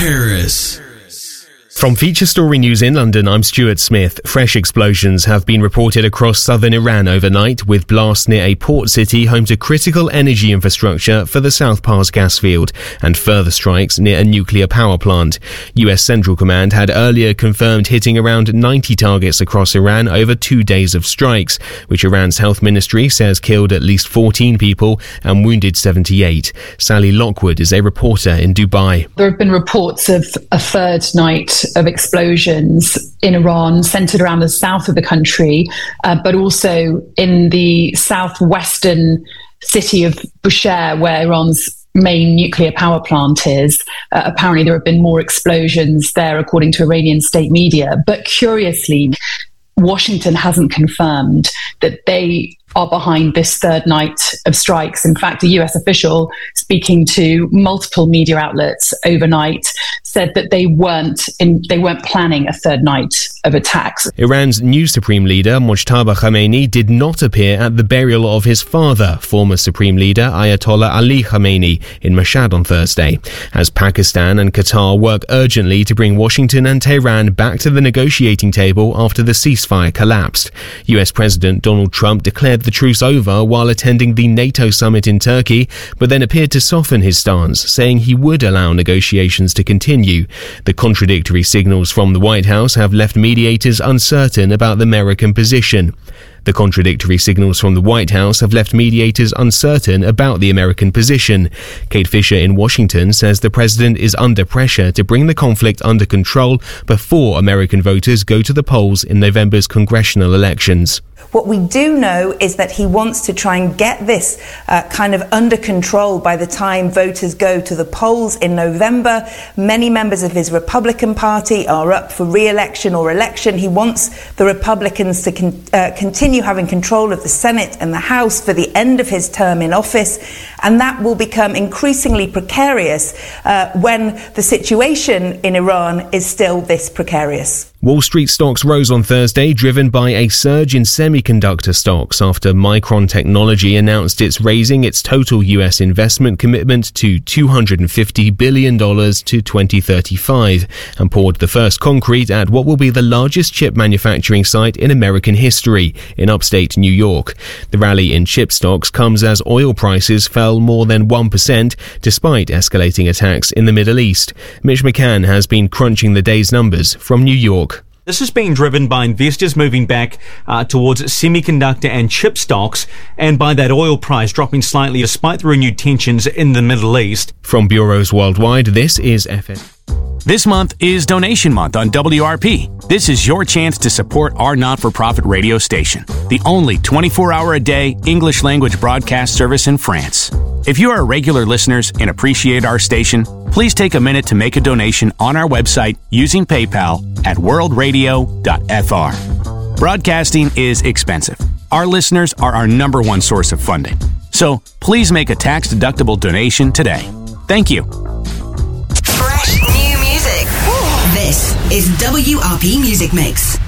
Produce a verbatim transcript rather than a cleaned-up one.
Paris. From Feature Story News in London, I'm Stuart Smith. Fresh explosions have been reported across southern Iran overnight, with blasts near a port city home to critical energy infrastructure for the South Pars gas field, and further strikes near a nuclear power plant. U S Central Command had earlier confirmed hitting around ninety targets across Iran over two days of strikes, which Iran's health ministry says killed at least fourteen people and wounded seventy-eight. Sally Lockwood is a reporter in Dubai. There have been reports of a third night of explosions in Iran centered around the south of the country, uh, but also in the southwestern city of Bushehr, where Iran's main nuclear power plant is. Uh, apparently there have been more explosions there, according to Iranian state media. But curiously, Washington hasn't confirmed that they are behind this third night of strikes. In fact, a U S official speaking to multiple media outlets overnight said that they weren't in, they weren't planning a third night of attacks. Iran's new Supreme Leader, Mojtaba Khamenei, did not appear at the burial of his father, former Supreme Leader Ayatollah Ali Khamenei, in Mashhad on Thursday, as Pakistan and Qatar work urgently to bring Washington and Tehran back to the negotiating table after the ceasefire collapsed. U S President Donald Trump declared the truce over while attending the NATO summit in Turkey, but then appeared to soften his stance, saying he would allow negotiations to continue. The contradictory signals from the White House have left mediators uncertain about the American position. The contradictory signals from the White House have left mediators uncertain about the American position. Kate Fisher in Washington says the president is under pressure to bring the conflict under control before American voters go to the polls in November's congressional elections. What we do know is that he wants to try and get this uh, kind of under control by the time voters go to the polls in November. Many members of his Republican Party are up for re-election or election. He wants the Republicans to con- uh, continue having control of the Senate and the House for the end of his term in office. And that will become increasingly precarious uh, when the situation in Iran is still this precarious. Wall Street stocks rose on Thursday, driven by a surge in semiconductor stocks after Micron Technology announced it's raising its total U S investment commitment to two hundred fifty billion dollars to twenty thirty-five and poured the first concrete at what will be the largest chip manufacturing site in American history in upstate New York. The rally in chip stocks comes as oil prices fell more than one percent despite escalating attacks in the Middle East. Mitch McCann has been crunching the day's numbers from New York. This is being driven by investors moving back uh, towards semiconductor and chip stocks, and by that oil price dropping slightly despite the renewed tensions in the Middle East. From bureaus worldwide, this is F M. This month is Donation Month on W R P. This is your chance to support our not-for-profit radio station, the only twenty-four hour a day English language broadcast service in France. If you are regular listeners and appreciate our station, please take a minute to make a donation on our website using PayPal at world radio dot f r. Broadcasting is expensive. Our listeners are our number one source of funding. So please make a tax-deductible donation today. Thank you. Fresh new music. This is W R P Music Mix.